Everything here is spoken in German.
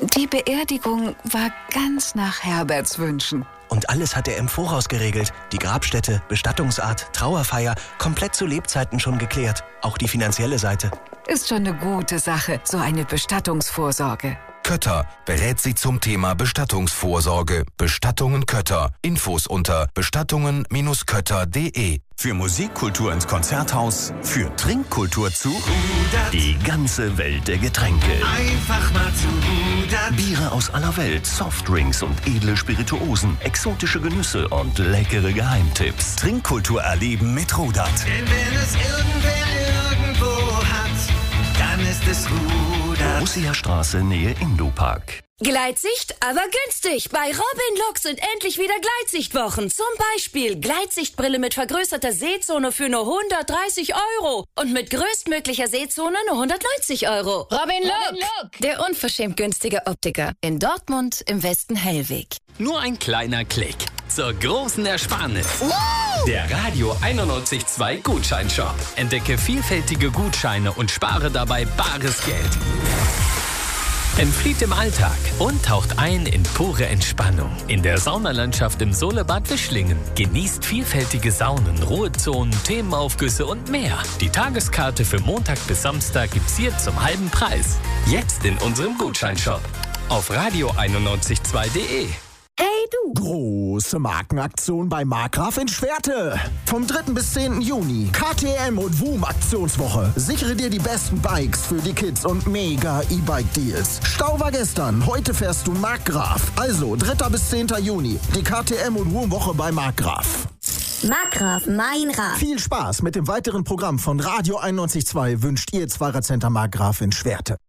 Die Beerdigung war ganz nach Herberts Wünschen. Und alles hat er im Voraus geregelt. Die Grabstätte, Bestattungsart, Trauerfeier, komplett zu Lebzeiten schon geklärt. Auch die finanzielle Seite. Ist schon eine gute Sache, so eine Bestattungsvorsorge. Kötter berät Sie zum Thema Bestattungsvorsorge. Bestattungen Kötter. Infos unter bestattungen-kötter.de. Für Musikkultur ins Konzerthaus, für Trinkkultur zu Die ganze Welt der Getränke. Einfach mal zu Rudert. Biere aus aller Welt, Softdrinks und edle Spirituosen, exotische Genüsse und leckere Geheimtipps. Trinkkultur erleben mit Rudert. Denn wenn es irgendwer irgendwo hat, dann ist es Rudert. Borussia Straße, Nähe Indupark. Gleitsicht, aber günstig. Bei Robin Lux sind endlich wieder Gleitsichtwochen. Zum Beispiel Gleitsichtbrille mit vergrößerter Sehzone für nur 130 € und mit größtmöglicher Sehzone nur 190 €. Robin Look, der unverschämt günstige Optiker. In Dortmund, im Westen Hellweg. Nur ein kleiner Klick zur großen Ersparnis. Der Radio 91.2 Gutscheinshop. Entdecke vielfältige Gutscheine und spare dabei bares Geld. Entflieht im Alltag und taucht ein in pure Entspannung. In der Saunalandschaft im Solebad Wischlingen. Genießt vielfältige Saunen, Ruhezonen, Themenaufgüsse und mehr. Die Tageskarte für Montag bis Samstag gibt's hier zum halben Preis. Jetzt in unserem Gutscheinshop. Auf radio912.de. Hey du! Große Markenaktion bei Markgraf in Schwerte. Vom 3. bis 10. Juni. KTM und WOOM Aktionswoche. Sichere dir die besten Bikes für die Kids und mega E-Bike-Deals. Stau war gestern, heute fährst du Markgraf. Also 3. bis 10. Juni. Die KTM und WOOM Woche bei Markgraf. Markgraf, mein Graf. Viel Spaß mit dem weiteren Programm von Radio 91.2 wünscht Ihr Fahrradcenter Markgraf in Schwerte.